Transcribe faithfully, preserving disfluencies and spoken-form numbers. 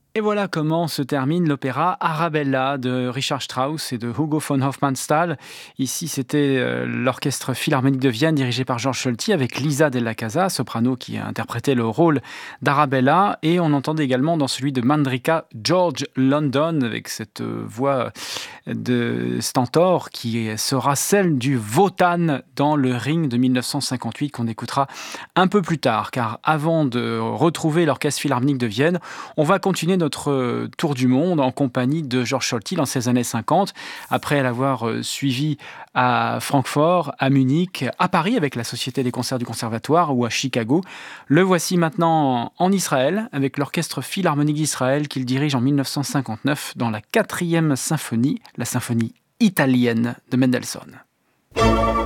Et voilà comment se termine l'opéra Arabella de Richard Strauss et de Hugo von Hofmannsthal. Ici, c'était euh, l'Orchestre Philharmonique de Vienne dirigé par Georges Solti avec Lisa Della Casa, soprano qui interprétait le rôle d'Arabella. Et on entendait également dans celui de Mandrika George London avec cette euh, voix de Stentor qui sera celle du Wotan dans le Ring de mille neuf cent cinquante-huit qu'on écoutera un peu plus tard. Car avant de retrouver l'Orchestre Philharmonique de Vienne, on va continuer notre tour du monde en compagnie de Georges Solti dans ces années cinquante, après l'avoir suivi à Francfort, à Munich, à Paris avec la Société des concerts du Conservatoire ou à Chicago. Le voici maintenant en Israël avec l'Orchestre Philharmonique d'Israël qu'il dirige en mille neuf cent cinquante-neuf dans la quatrième symphonie, la symphonie italienne de Mendelssohn.